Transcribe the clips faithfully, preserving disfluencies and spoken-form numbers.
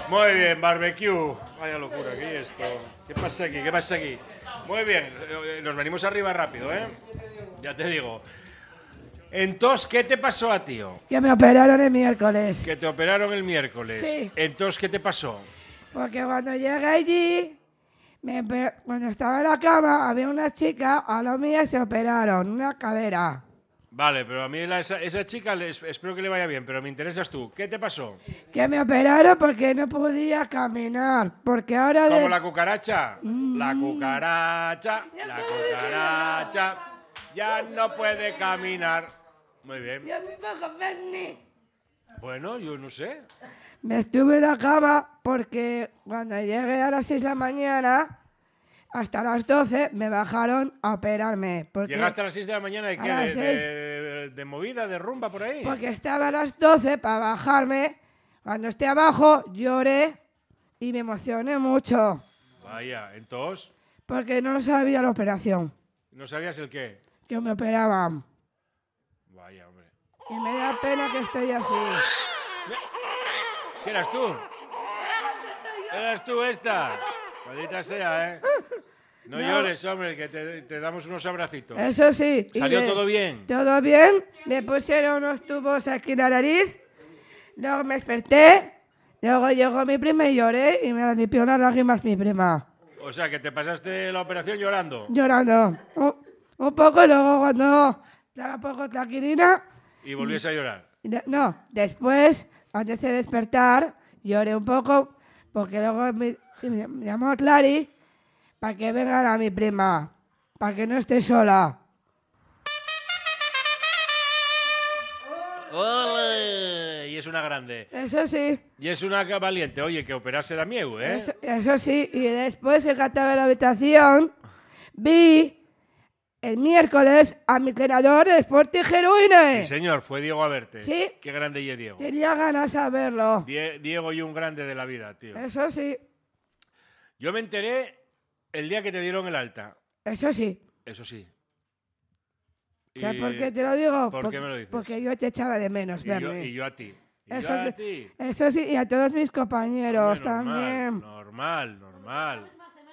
Muy bien, barbecue. Vaya locura, ¿qué es esto? ¿Qué pasa aquí? ¿Qué pasa aquí? Muy bien, nos venimos arriba rápido, ¿eh? Ya te digo. Entonces, ¿qué te pasó a tío? Que me operaron el miércoles. Que te operaron el miércoles. Sí. Entonces, ¿qué te pasó? Porque cuando llegué allí, me, cuando estaba en la cama, había una chica a lo mía y se operaron, una cadera. Vale, pero a mí la, esa, esa chica les, espero que le vaya bien, pero me interesas tú. ¿Qué te pasó? Que me operaron porque no podía caminar. Porque ahora... ¿Como de... la cucaracha? Mm. La cucaracha, la cucaracha, ya no puede caminar. Muy bien. Yo me puedo comer. Bueno, yo no sé. Me estuve en la cama porque cuando llegué a las seis de la mañana, hasta las doce, me bajaron a operarme. Porque ¿Llegaste a las seis de la mañana de qué? A ¿De, las de, seis. de, de movida, de rumba por ahí? Porque estaba a las doce para bajarme. Cuando esté abajo, lloré y me emocioné mucho. Vaya, entonces, Porque no sabía la operación, ¿no sabías el qué? que me operaban. Vaya, hombre. Y me da pena que estoy así. ¿Qué eras tú? ¿Eras tú esta? Maldita sea, ¿eh? No, No. llores, hombre, que te, te damos unos abracitos. Eso sí. y ¿Salió de- todo bien? Todo bien. Me pusieron unos tubos aquí en la nariz. Luego me desperté. Luego llegó mi prima y lloré y me limpió las lágrimas mi prima. O sea, que te pasaste la operación llorando. Llorando. Un, un poco, luego cuando estaba poco tranquilina. Y volviese a llorar. de- No, después, antes de despertar, lloré un poco porque luego me, me, me llamó Clary para que venga a mi prima, para que no esté sola. ¡Ole! Y es una grande. Eso sí. Y es una valiente. Oye, que operarse da miedo, ¿eh? Eso, eso sí, y después que estaba en la habitación, vi el miércoles a mi entrenador de Sporting Sí, Heroine. señor, fue Diego a verte. Sí. Qué grande y es Diego. Tenía ganas de verlo. Die- Diego y un grande de la vida, tío. Eso sí, Yo me enteré el día que te dieron el alta. eso sí. Eso sí. ¿Sabes Y- por qué te lo digo? ¿por Por- qué me lo dices? Porque yo te echaba de menos y yo, verme. y yo a ti. Y Eso yo a sí. ti. Eso sí, y a todos mis compañeros Hombre, normal, también. Normal, normal.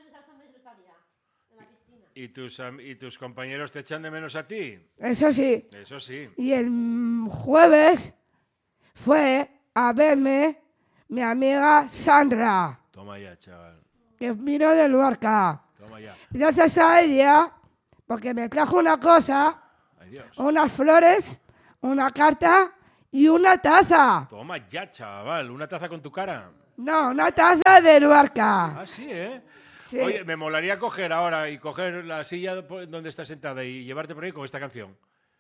¿Y tus, am- ¿Y tus compañeros te echan de menos a ti? Eso sí. Eso sí. Y el mm, jueves fue a verme mi amiga Sandra, Toma ya, chaval. que vino de Luarca. Toma ya. Gracias a ella, porque me trajo una cosa, Ay, Dios. unas flores, una carta y una taza. Toma ya, chaval. ¿Una taza con tu cara? No, una taza de Luarca. Ah, sí, ¿eh? Sí. Oye, me molaría coger ahora y coger la silla po- donde estás sentada y llevarte por ahí con esta canción.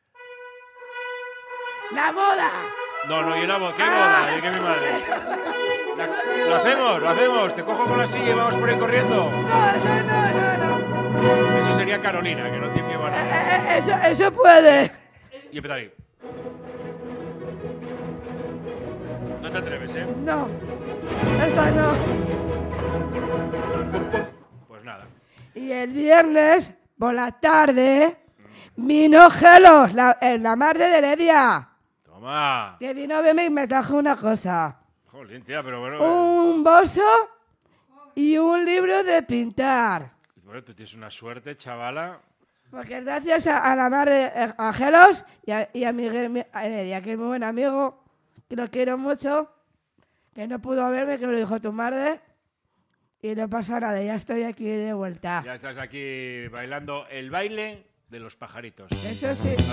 ¡La boda! No, no, y la boda. ¿Qué boda? ¿De qué mi madre? La- lo hacemos, lo hacemos. Te cojo con la silla y vamos por ahí corriendo. No, no, no, no, no. Eso sería Carolina, que no tiene miedo a nada. Eh, eh, Eso, eso puede. Y empezar ahí. No te atreves, ¿eh? No, esta no. Pues nada. Y el viernes, por la tarde, vino Gelos, la, eh, la madre de Heredia, Toma. que vino a verme y me trajo una cosa. Jolín, tía, pero bueno. eh, Un bolso y un libro de pintar. Bueno, tú tienes una suerte, chavala. Porque gracias a, a la madre, eh, a Gelos y a, y a Miguel Mi- a Heredia, que es muy buen amigo, que lo quiero mucho, que no pudo verme, que me lo dijo tu madre, y no pasa nada, ya estoy aquí de vuelta. Ya estás aquí bailando el baile de los pajaritos. Eso sí.